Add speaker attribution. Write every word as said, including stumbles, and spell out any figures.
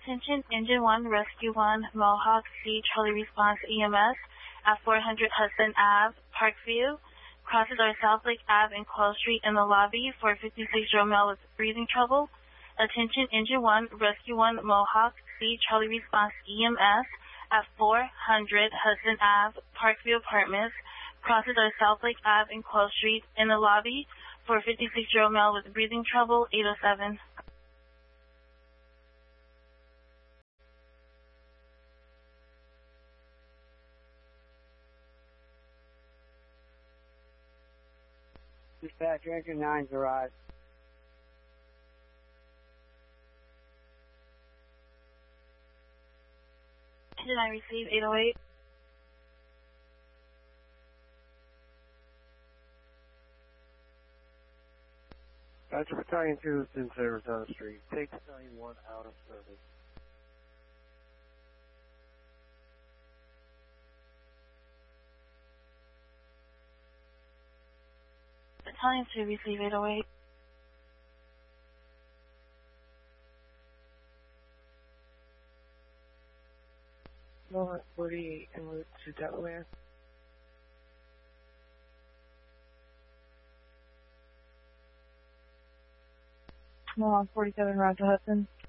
Speaker 1: Attention, Engine one, Rescue one, Mohawk C, Charlie Response E M S at four hundred Hudson Avenue, Parkview. Crosses our South Lake Avenue and Quell Street in the lobby for fifty-six-year-old male with breathing trouble. Attention, Engine one, Rescue one, Mohawk C, Charlie Response E M S at four hundred Hudson Avenue, Parkview Apartments. Crosses our South Lake Avenue and Quell Street in the lobby for fifty-six-year-old male with breathing trouble, eight oh seven.
Speaker 2: Dispatch, Engine nine's arrived.
Speaker 1: Did I receive eight oh eight?
Speaker 3: Badger Battalion two is in Arizona Street. Take Battalion one out of service.
Speaker 1: Battalion two, receive eight oh eight.
Speaker 3: Moment forty-eight en route to Delaware.
Speaker 4: Mohawk forty-seven, route to Hudson.